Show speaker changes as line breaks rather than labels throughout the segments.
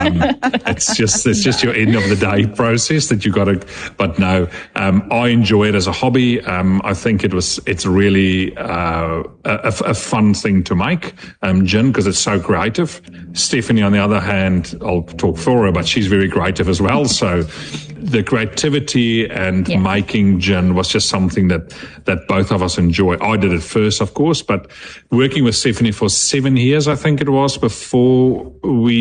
It's just your end of the day process that you got to. But no, I enjoy it as a hobby. I think it's really a fun thing to make, gin, because it's so creative. Stephanie, on the other hand, I'll talk for her, but she's very creative as well. So the creativity and making gin was just something that both of us enjoy. I did it first, of course, but working with Stephanie for 7 years, I think it was, before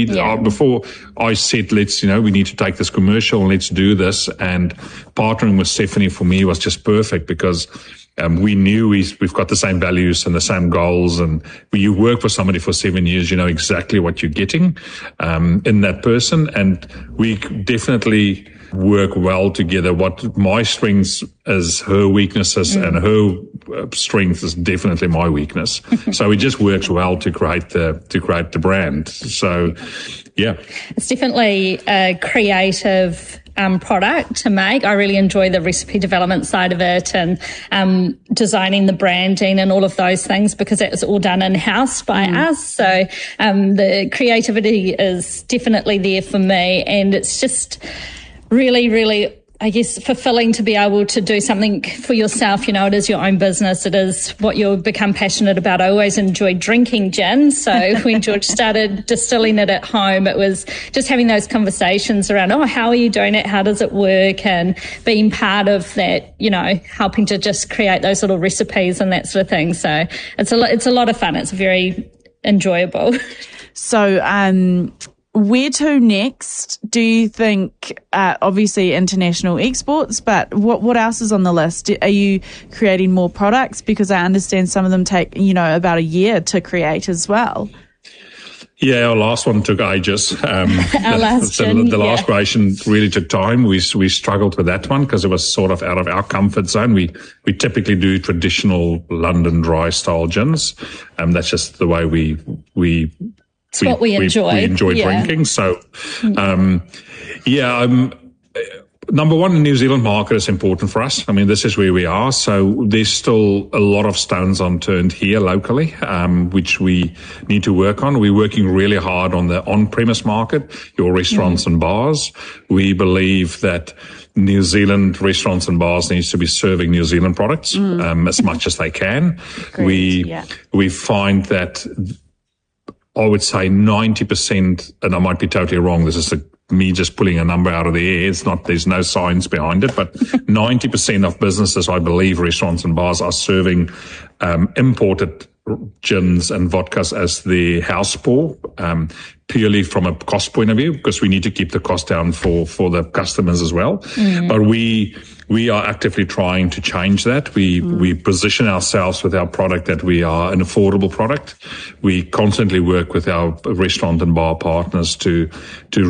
I said, we need to take this commercial and let's do this. And partnering with Stephanie for me was just perfect, because we knew we've got the same values and the same goals. And when you work for somebody for 7 years, you know exactly what you're getting in that person. And we definitely work well together. What my strengths is her weaknesses, and her strength is definitely my weakness. So it just works well to create the brand. So, yeah.
It's definitely a creative product to make. I really enjoy the recipe development side of it, and designing the branding and all of those things, because it's all done in-house by us. So the creativity is definitely there for me, and it's just really, really, I guess, fulfilling to be able to do something for yourself. You know, it is your own business. It is what you've become passionate about. I always enjoyed drinking gin. So when George started distilling it at home, it was just having those conversations around, how are you doing it? How does it work? And being part of that, helping to just create those little recipes and that sort of thing. So it's a lot of fun. It's very enjoyable.
So, where to next? Do you think, obviously international exports, but what else is on the list? Are you creating more products? Because I understand some of them take, about a year to create as well.
Yeah, our last one took ages.
The last
creation really took time. We struggled with that one because it was sort of out of our comfort zone. We typically do traditional London dry style gins. That's just the way we
what we enjoy.
We enjoy drinking. So, number one, the New Zealand market is important for us. I mean, this is where we are. So there's still a lot of stones unturned here locally, which we need to work on. We're working really hard on the on-premise market, your restaurants and bars. We believe that New Zealand restaurants and bars needs to be serving New Zealand products as much as they can.
Great.
We find that I would say 90%, and I might be totally wrong, this is me just pulling a number out of the air. There's no science behind it, but 90% of businesses, I believe, restaurants and bars are serving imported gins and vodkas as the house pour, purely from a cost point of view, because we need to keep the cost down for the customers as well. But we are actively trying to change that. We position ourselves with our product that we are an affordable product. We constantly work with our restaurant and bar partners to